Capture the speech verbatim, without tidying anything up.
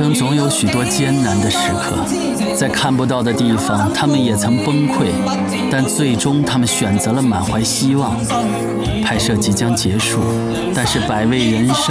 生总有许多艰难的时刻，在看不到的地方，他们也曾崩溃，但最终他们选择了满怀希望。拍摄即将结束，但是百味人生